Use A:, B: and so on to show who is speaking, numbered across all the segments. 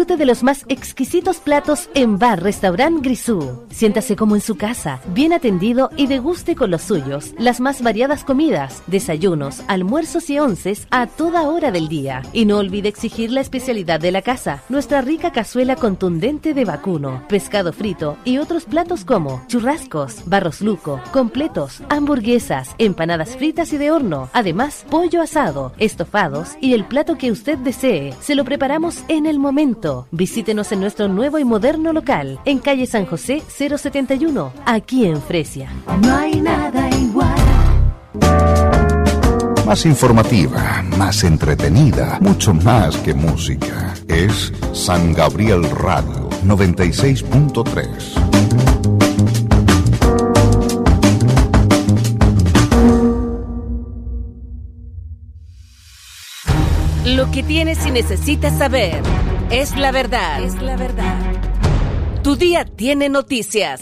A: Disfrute de los más exquisitos platos en Bar Restaurant Grisú. Siéntase como en su casa, bien atendido y deguste con los suyos las más variadas comidas, desayunos, almuerzos y onces a toda hora del día. Y no olvide exigir la especialidad de la casa, nuestra rica cazuela contundente de vacuno, pescado frito y otros platos como churrascos, barros luco, completos, hamburguesas, empanadas fritas y de horno. Además, pollo asado, estofados y el plato que usted desee. Se lo preparamos en el momento. Visítenos en nuestro nuevo y moderno local, en calle San José 071, aquí en Fresia.
B: No hay nada igual.
C: Más informativa, más entretenida, mucho más que música. Es San Gabriel Radio 96.3.
A: Lo que tienes y necesitas saber es la verdad. Es la verdad. Tu día tiene noticias.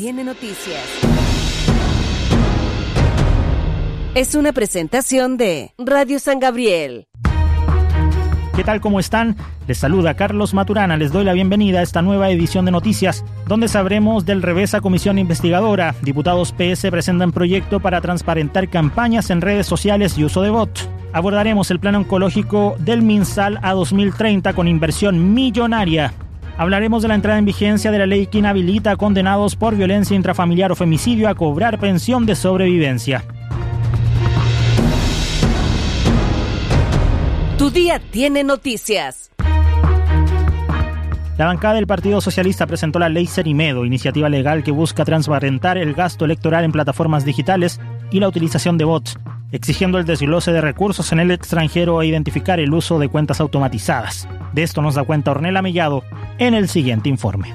A: Es una presentación de Radio San Gabriel.
D: ¿Qué tal? ¿Cómo están? Les saluda Carlos Maturana. Les doy la bienvenida a esta nueva edición de Noticias, donde sabremos del revés a Comisión Investigadora. Diputados PS presentan proyecto para transparentar campañas en redes sociales y uso de bots. Abordaremos el plan oncológico del MinSal a 2030 con inversión millonaria. Hablaremos de la entrada en vigencia de la ley que inhabilita a condenados por violencia intrafamiliar o femicidio a cobrar pensión de sobrevivencia.
A: Tu día tiene noticias.
D: La bancada del Partido Socialista presentó la Ley Cerimedo, iniciativa legal que busca transparentar el gasto electoral en plataformas digitales y la utilización de bots, exigiendo el desglose de recursos en el extranjero e identificar el uso de cuentas automatizadas. De esto nos da cuenta Ornella Mellado en el siguiente informe.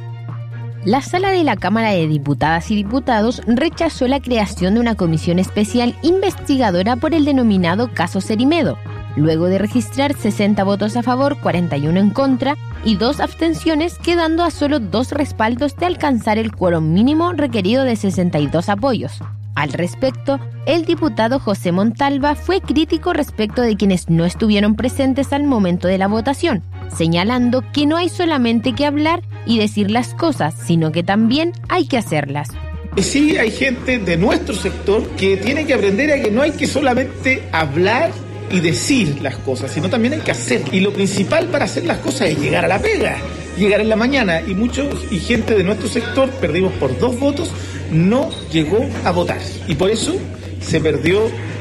E: La Sala de la Cámara de Diputadas y Diputados rechazó la creación de una comisión especial investigadora por el denominado caso Cerimedo, luego de registrar 60 votos a favor, 41 en contra y 2 abstenciones, quedando a solo 2 respaldos de alcanzar el quórum mínimo requerido de 62 apoyos. Al respecto, el diputado José Montalva fue crítico respecto de quienes no estuvieron presentes al momento de la votación, señalando que no hay solamente que hablar y decir las cosas, sino que también hay que hacerlas.
F: Sí, hay gente de nuestro sector que tiene que aprender a que no hay que solamente hablar y decir las cosas, sino también hay que hacer. Y lo principal para hacer las cosas es llegar a la pega, llegar en la mañana. Y gente de nuestro sector, perdimos por 2 votos, no llegó a votar. Y por eso se perdió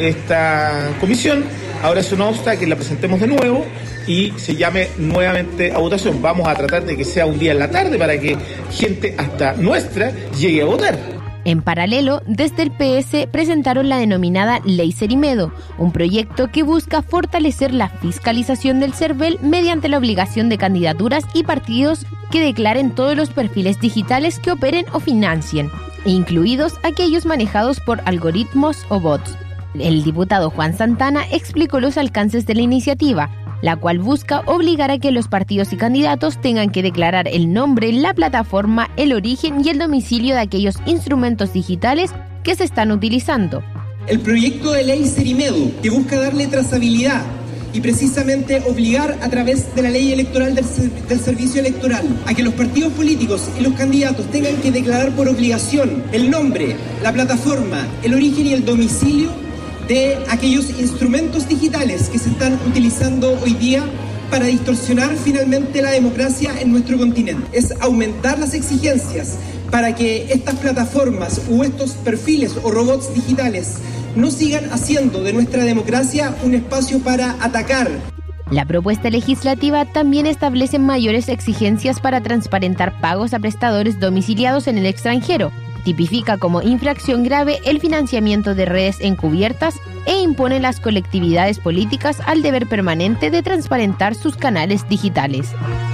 F: esta comisión. Ahora eso no obsta que la presentemos de nuevo y se llame nuevamente a votación. Vamos a tratar de que sea un día en la tarde para que gente hasta nuestra llegue a votar.
E: En paralelo, desde el PS presentaron la denominada Ley Cerimedo, un proyecto que busca fortalecer la fiscalización del CERVEL mediante la obligación de candidaturas y partidos que declaren todos los perfiles digitales que operen o financien, incluidos aquellos manejados por algoritmos o bots. El diputado Juan Santana explicó los alcances de la iniciativa, la cual busca obligar a que los partidos y candidatos tengan que declarar el nombre, la plataforma, el origen y el domicilio de aquellos instrumentos digitales que se están utilizando.
G: El proyecto de ley Cerimedo, que busca darle trazabilidad y precisamente obligar a través de la ley electoral del servicio electoral a que los partidos políticos y los candidatos tengan que declarar por obligación el nombre, la plataforma, el origen y el domicilio de aquellos instrumentos digitales que se están utilizando hoy día para distorsionar finalmente la democracia en nuestro continente. Es aumentar las exigencias para que estas plataformas o estos perfiles o robots digitales no sigan haciendo de nuestra democracia un espacio para atacar.
E: La propuesta legislativa también establece mayores exigencias para transparentar pagos a prestadores domiciliados en el extranjero, tipifica como infracción grave el financiamiento de redes encubiertas e impone las colectividades políticas al deber permanente de transparentar sus canales digitales.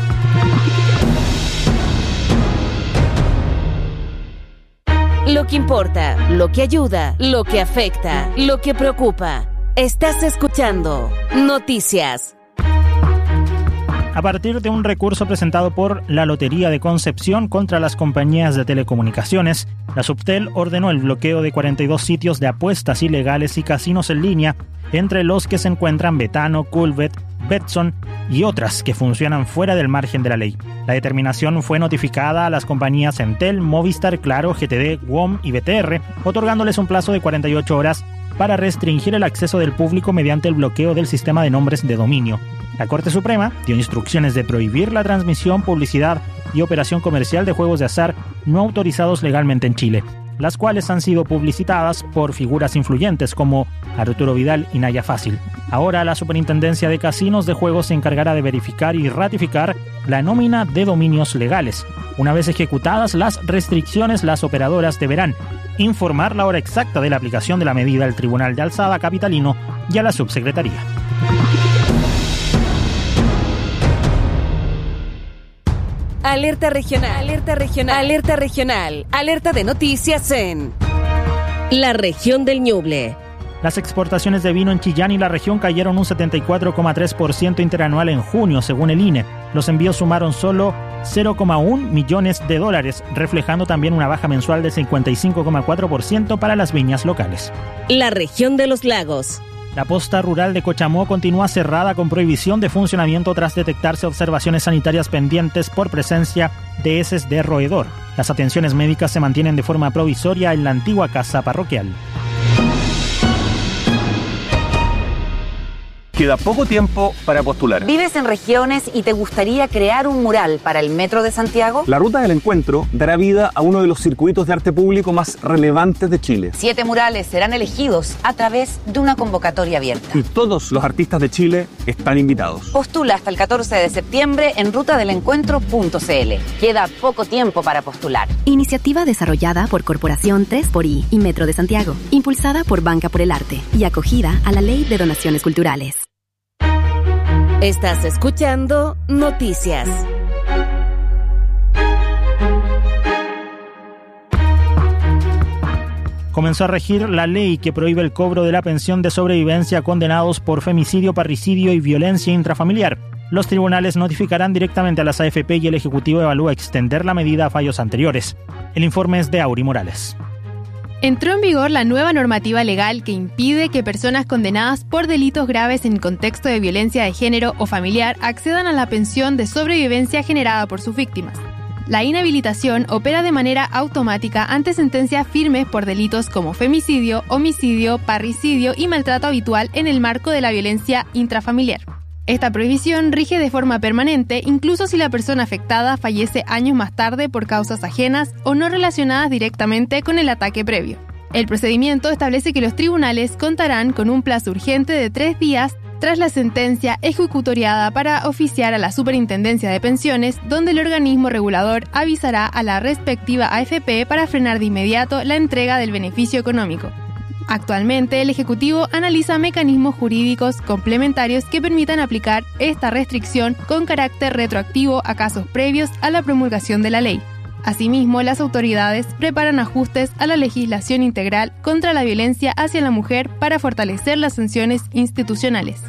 A: Lo que importa, lo que ayuda, lo que afecta, lo que preocupa. Estás escuchando Noticias.
D: A partir de un recurso presentado por la Lotería de Concepción contra las compañías de telecomunicaciones, la Subtel ordenó el bloqueo de 42 sitios de apuestas ilegales y casinos en línea, entre los que se encuentran Betano, Culbet, Betson y otras que funcionan fuera del margen de la ley. La determinación fue notificada a las compañías Entel, Movistar, Claro, GTD, WOM y BTR, otorgándoles un plazo de 48 horas para restringir el acceso del público mediante el bloqueo del sistema de nombres de dominio. La Corte Suprema dio instrucciones de prohibir la transmisión, publicidad y operación comercial de juegos de azar no autorizados legalmente en Chile, las cuales han sido publicitadas por figuras influyentes como Arturo Vidal y Naya Fácil. Ahora la Superintendencia de Casinos de Juegos se encargará de verificar y ratificar la nómina de dominios legales. Una vez ejecutadas las restricciones, las operadoras deberán informar la hora exacta de la aplicación de la medida al Tribunal de Alzada capitalino y a la Subsecretaría.
H: Alerta regional, alerta regional, alerta regional, alerta de noticias en la región del Ñuble.
D: Las exportaciones de vino en Chillán y la región cayeron un 74,3% interanual en junio, según el INE. Los envíos sumaron solo 0,1 millones de dólares, reflejando también una baja mensual de 55,4% para las viñas locales.
H: La región de los lagos.
D: La posta rural de Cochamó continúa cerrada con prohibición de funcionamiento tras detectarse observaciones sanitarias pendientes por presencia de heces de roedor. Las atenciones médicas se mantienen de forma provisoria en la antigua casa parroquial.
I: Queda poco tiempo para postular.
J: ¿Vives en regiones y te gustaría crear un mural para el Metro de Santiago?
I: La Ruta del Encuentro dará vida a uno de los circuitos de arte público más relevantes de Chile.
J: 7 murales serán elegidos a través de una convocatoria abierta.
I: Y todos los artistas de Chile están invitados.
J: Postula hasta el 14 de septiembre en rutadelencuentro.cl. Queda poco tiempo para postular.
K: Iniciativa desarrollada por Corporación 3xI y Metro de Santiago, impulsada por Banca por el Arte y acogida a la Ley de Donaciones Culturales.
H: Estás escuchando Noticias.
D: Comenzó a regir la ley que prohíbe el cobro de la pensión de sobrevivencia a condenados por femicidio, parricidio y violencia intrafamiliar. Los tribunales notificarán directamente a las AFP y el Ejecutivo evalúa extender la medida a fallos anteriores. El informe es de Auri Morales.
E: Entró en vigor la nueva normativa legal que impide que personas condenadas por delitos graves en contexto de violencia de género o familiar accedan a la pensión de sobrevivencia generada por sus víctimas. La inhabilitación opera de manera automática ante sentencias firmes por delitos como femicidio, homicidio, parricidio y maltrato habitual en el marco de la violencia intrafamiliar. Esta prohibición rige de forma permanente incluso si la persona afectada fallece años más tarde por causas ajenas o no relacionadas directamente con el ataque previo. El procedimiento establece que los tribunales contarán con un plazo urgente de 3 días tras la sentencia ejecutoriada para oficiar a la Superintendencia de Pensiones, donde el organismo regulador avisará a la respectiva AFP para frenar de inmediato la entrega del beneficio económico. Actualmente, el Ejecutivo analiza mecanismos jurídicos complementarios que permitan aplicar esta restricción con carácter retroactivo a casos previos a la promulgación de la ley. Asimismo, las autoridades preparan ajustes a la legislación integral contra la violencia hacia la mujer para fortalecer las sanciones institucionales.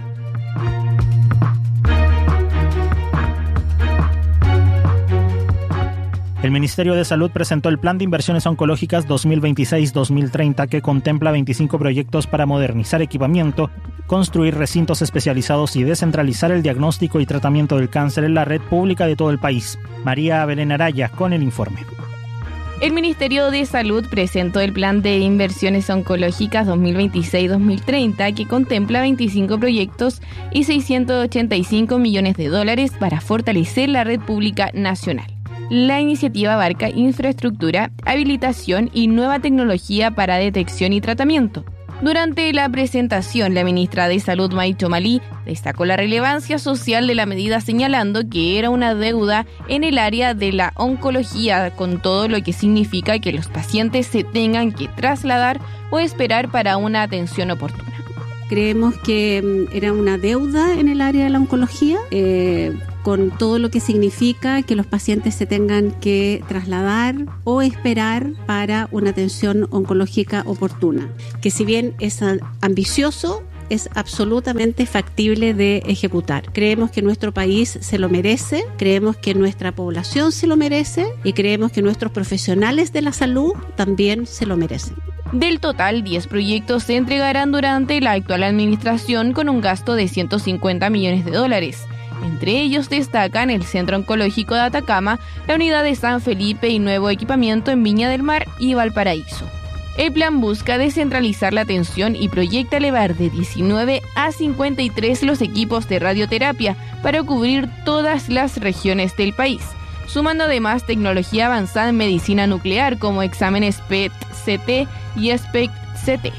D: El Ministerio de Salud presentó el Plan de Inversiones Oncológicas 2026-2030 que contempla 25 proyectos para modernizar equipamiento, construir recintos especializados y descentralizar el diagnóstico y tratamiento del cáncer en la red pública de todo el país. María Belén Araya con el informe.
L: El Ministerio de Salud presentó el Plan de Inversiones Oncológicas 2026-2030 que contempla 25 proyectos y $685 millones para fortalecer la red pública nacional. La iniciativa abarca infraestructura, habilitación y nueva tecnología para detección y tratamiento. Durante la presentación, la ministra de Salud, May Chomalí, destacó la relevancia social de la medida, señalando que era una deuda en el área de la oncología, con todo lo que significa que los pacientes se tengan que trasladar o esperar para una atención oportuna.
M: Creemos que era una deuda en el área de la oncología, con todo lo que significa que los pacientes se tengan que trasladar o esperar para una atención oncológica oportuna, que si bien es ambicioso, es absolutamente factible de ejecutar. Creemos que nuestro país se lo merece, creemos que nuestra población se lo merece y creemos que nuestros profesionales de la salud también se lo merecen.
L: Del total, 10 proyectos se entregarán durante la actual administración con un gasto de 150 millones de dólares. Entre ellos destacan el Centro Oncológico de Atacama, la Unidad de San Felipe y nuevo equipamiento en Viña del Mar y Valparaíso. El plan busca descentralizar la atención y proyecta elevar de 19 a 53 los equipos de radioterapia para cubrir todas las regiones del país, sumando además tecnología avanzada en medicina nuclear como exámenes PET-CT y SPECT-CT.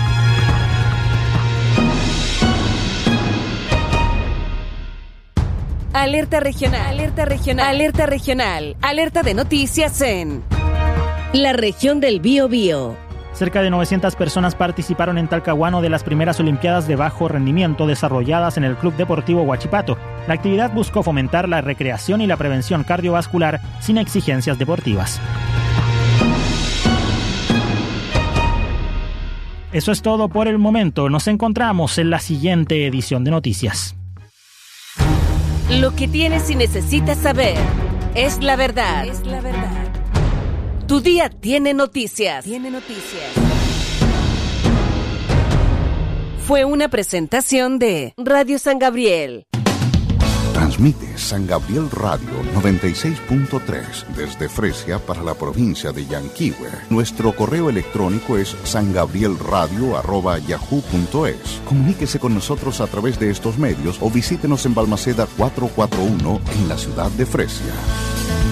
H: Alerta regional, alerta regional, alerta regional, alerta de noticias en la región del Biobío.
D: Cerca de 900 personas participaron en Talcahuano de las primeras Olimpiadas de bajo rendimiento desarrolladas en el Club Deportivo Huachipato. La actividad buscó fomentar la recreación y la prevención cardiovascular sin exigencias deportivas. Eso es todo por el momento. Nos encontramos en la siguiente edición de Noticias.
H: Lo que tienes y necesitas saber es la verdad. Es la verdad. Tu día tiene noticias. Fue una presentación de Radio San Gabriel.
C: Transmite San Gabriel Radio 96.3 desde Fresia para la provincia de Yanquihue. Nuestro correo electrónico es sangabrielradio@yahoo.es. Comuníquese con nosotros a través de estos medios o visítenos en Balmaceda 441 en la ciudad de Fresia.